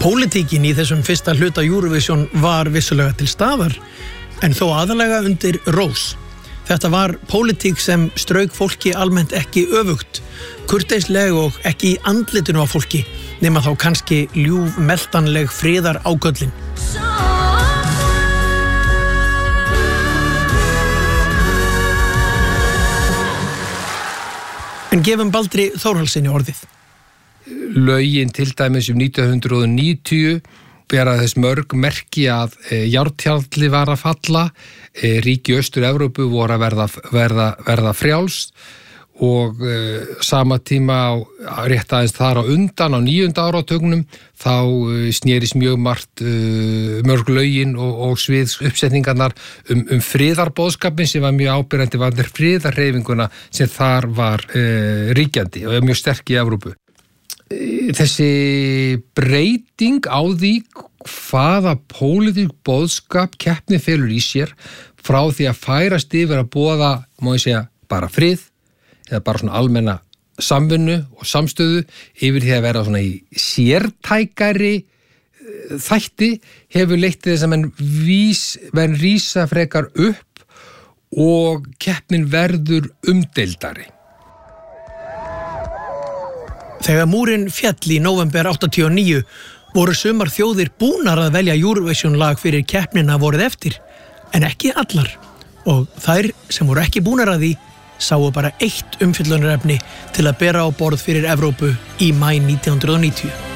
Pólitíkin í þessum fyrsta hluta Eurovision var vissulega til staðar, en þó aðalega undir rós. Þetta var pólitík sem strauk fólki almennt ekki öfugt, kurteisleg og ekki í andlitinu á fólki, nema þá kannski ljúf meltanleg friðar ágöllin. En gefum Baldri Þórhallssyni orðið. Lögin til dæmis 1990 bera þess mörg merki að járntjalli var að falla, ríki Austur-Evrópu voru að verða frjáls og sama tíma rétt aðeins þar á undan á 9. áratugnum þá snerist mörg lögin og svið uppsetningarnar friðarboðskapin sem var mjög áberandi var friðarhreyfinguna sem þar var ríkjandi og mjög sterk í Evrópu. Þessi breyting á því hvaða pólitísk boðskap keppni felur í sér frá því að færast yfir að boða, má ég segja, bara frið eða bara svona almenna samvinnu og samstöðu yfir því að vera svona í sértækari þætti hefur leitt til þess að menn rísa frekar upp og keppnin verður umdeildari. Þegar múrinn féll í nóvember 89 voru sumar þjóðir búnar að velja Eurovision lag fyrir keppnina vorið eftir, en ekki allar. Og þær sem voru ekki búnar að því sáu bara eitt umfjöllunarefni til að bera á borð fyrir Evrópu í maí 1990.